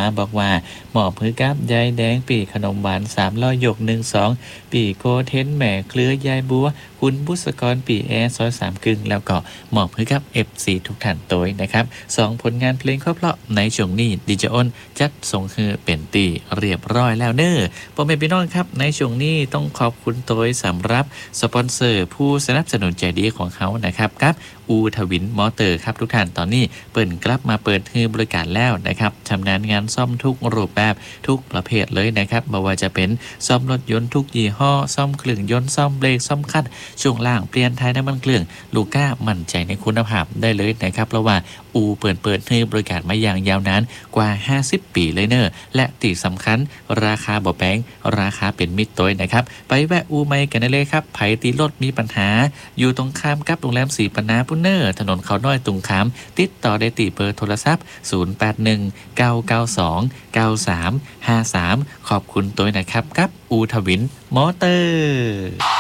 บอกว่าหมอบมือกับยายแดงปีขนมหวาน300หยก12ปีโกเทนแหม่เครือยายบัวคุณบุษกรปีแอร์ซอย3กึ่งแล้วก็หมอบมือกับ FC ทุกท่านโดยนะครับ2ผลงานเพลงเพราะๆในช่วงนี้ดิจอ้นจัดส่งคือเป็นตีเรียบร้อยแล้วเน้อพ่อแม่พี่น้องครับในช่วงนี้ต้องขอบคุณโดยสำหรับสปอนเซอร์ผู้สนับสนุนใจดีของเขานะครับกับอูทวินมอเตอร์ครับทุกท่านตอนนี้เปิดกลับมาเปิดให้บริการแล้วนะครับชำนาญงานซ่อมทุกรูปแบบทุกประเภทเลยนะครับไม่ว่าจะเป็นซ่อมรถยนต์ทุกยี่ห้อซ่อมเครื่องยนต์ซ่อมเบรกซ่อมคัดช่วงล่างเปลี่ยนท้ายน้ำมันเครื่องลูก้ามั่นใจในคุณภาพได้เลยนะครับเพราะว่าอูเปิดให้บริการมาอย่างยาวนานกว่า50ปีเลยเนอะและที่สำคัญราคาบ่แพงราคาเป็นมิตรตัวนะครับไปแวะอูไม่กันได้เลยครับไผตีรถมีปัญหาอยู่ตรงข้ามกับโรงแรมสีปนาพุนเนอร์ถนนเขาน้อยตุงขามติดต่อได้ที่เบอร์โทรศัพท์0819929353ขอบคุณตัวนะครับกับอูทวินมอเตอร์